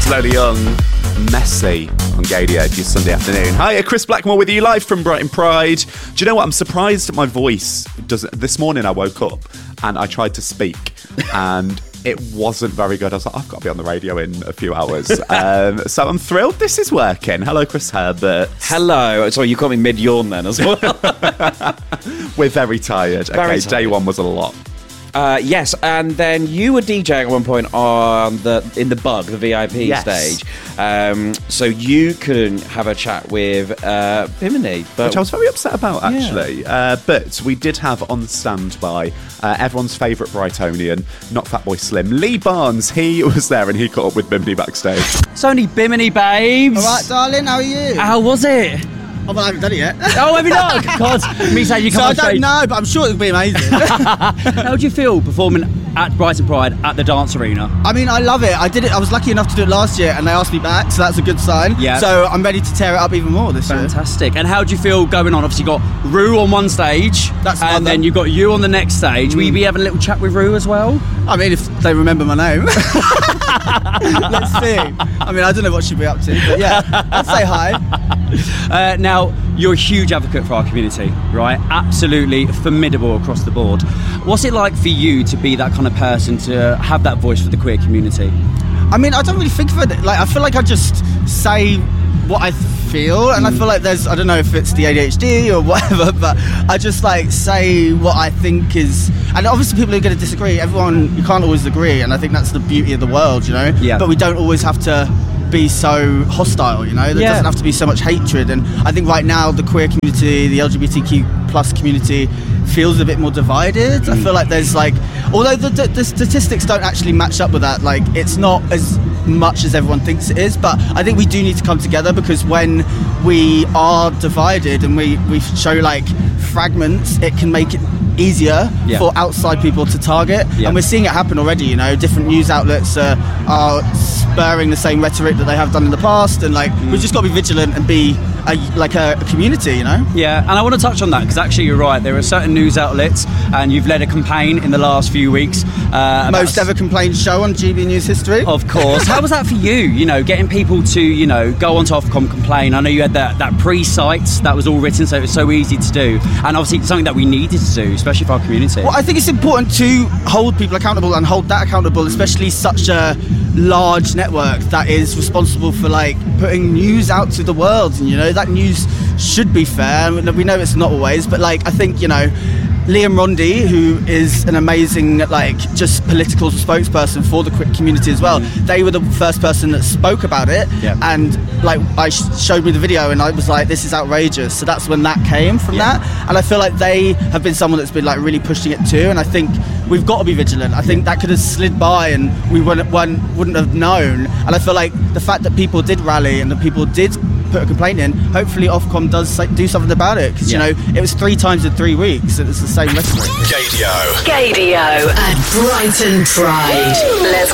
Slowly Young, Messy on Gadio your Sunday afternoon. Hi, Chris Blackmore with you live from Brighton Pride. Do you know what? I'm surprised at my voice. This morning I woke up and I tried to speak and it wasn't very good. I was like, I've got to be on the radio in a few hours. So I'm thrilled this is working. Hello, Chris Herbert. Hello. Sorry, you caught me mid-yawn then as well. We're very tired. Very tired. Day one was a lot. Yes, and then you were DJing at one point on in the Bug, the VIP stage. So you couldn't have a chat with Bimini, which I was very upset about, actually. Yeah. But we did have on standby everyone's favourite Brightonian, not Fatboy Slim, Lee Barnes. He was there and he caught up with Bimini backstage. It's only Bimini, babes. All right, darling, how are you? How was it? Oh, well, I haven't done it yet. Oh, have you not? God, me saying you come on stage. I don't know, but I'm sure it'll be amazing. How do you feel performing at Brighton Pride at the dance arena? I mean, I love it. I did it. I was lucky enough to do it last year, and they asked me back, so that's a good sign. Yeah. So I'm ready to tear it up even more this year. Fantastic. And how do you feel going on? Obviously, you got Rue on one stage, and then you got you on the next stage. Will you be having a little chat with Rue as well? I mean, if they remember my name. Let's see. I mean, I don't know what she'll be up to, but yeah, I'd say hi. Now, you're a huge advocate for our community, right? Absolutely formidable across the board. What's it like for you to be that kind of person, to have that voice for the queer community? I mean, I don't really think of it. Like, I feel like I just say what I feel, and I feel like there's, I don't know if it's the ADHD or whatever, but I just like say what I think is, and obviously people are going to disagree. Everyone, you can't always agree, and I think that's the beauty of the world, you know? Yeah. But we don't always have to be so hostile, you know? There doesn't have to be so much hatred, and I think right now the queer community, the LGBTQ plus community feels a bit more divided. I feel like there's like, although the statistics don't actually match up with that, like it's not as much as everyone thinks it is, but I think we do need to come together, because when we are divided and we show like fragments, it can make it easier for outside people to target, and we're seeing it happen already, you know. Different news outlets are spurring the same rhetoric that they have done in the past, and like we've just got to be vigilant and be a community, you know. Yeah, and I want to touch on that, because actually you're right, there are certain news outlets, and you've led a campaign in the last few weeks, most ever complained show on GB News history, of course. How was that for you, you know, getting people to, you know, go onto Ofcom, complain? I know you had that pre-site that was all written, so it was so easy to do, and obviously it's something that we needed to do, especially for our community. Well, I think it's important to hold people accountable and hold that accountable, especially such a large network that is responsible for like putting news out to the world, and you know that news should be fair. We know it's not always, but like I think, you know, Liam Rondi, who is an amazing like just political spokesperson for the queer community as well, they were the first person that spoke about it, and like showed me the video and I was like, this is outrageous. So that's when that came from that, and I feel like they have been someone that's been like really pushing it too, and I think we've got to be vigilant. I think that could have slid by and we wouldn't have known, and I feel like the fact that people did rally and that people did put a complaint in, hopefully Ofcom does do something about it, because you know it was 3 times in 3 weeks and it's the same rhetoric. Gadio at Brighton Pride. Let's